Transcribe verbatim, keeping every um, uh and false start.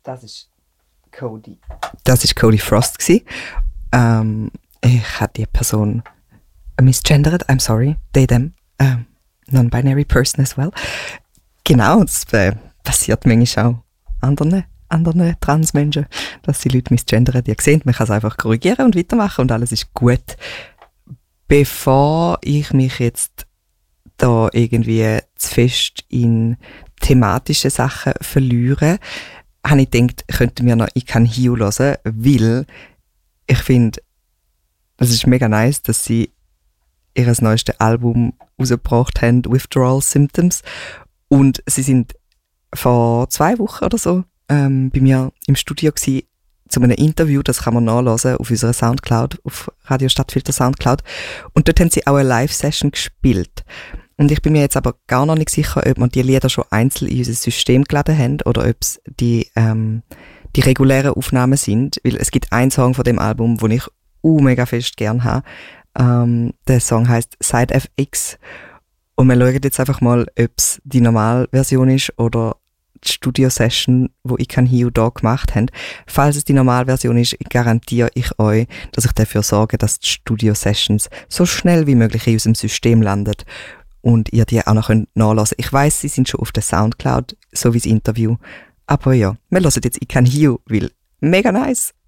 Das ist Cody. Das ist Cody Frost gsi. Ähm, ich habe die Person misgendert. I'm sorry. They, them. Ähm, non-binary person as well. Genau, das äh, passiert manchmal auch anderen, anderen Transmenschen, dass die Leute misgendern. Die sehen, man kann es einfach korrigieren und weitermachen und alles ist gut. Bevor ich mich jetzt da irgendwie zu fest in thematische Sachen verliere, habe ich gedacht, könnten wir noch «I Can Heal» hören, weil ich finde, es ist mega nice, dass sie ihr neuestes Album rausgebracht haben, «Withdrawal Symptoms». Und sie sind vor zwei Wochen oder so ähm, bei mir im Studio gewesen, zu einem Interview, das kann man nachlesen auf unserer Soundcloud, auf Radio Stadtfilter Soundcloud. Und dort haben sie auch eine Live-Session gespielt. Und ich bin mir jetzt aber gar noch nicht sicher, ob man die Lieder schon einzeln in unser System geladen haben oder ob es die, ähm, die regulären Aufnahmen sind. Weil es gibt einen Song von dem Album, den ich uh, mega fest gern habe. Ähm, der Song heisst Side F X. Und wir schauen jetzt einfach mal, ob es die Normalversion ist oder die Studio-Session, die «I Can Heal» da gemacht haben. Falls es die Normalversion ist, garantiere ich euch, dass ich dafür sorge, dass die Studio-Sessions so schnell wie möglich in unserem System landen und ihr die auch noch nachlesen könnt. Ich weiss, sie sind schon auf der Soundcloud, so wie das Interview. Aber ja, wir hören jetzt «I Can Heal», weil mega nice.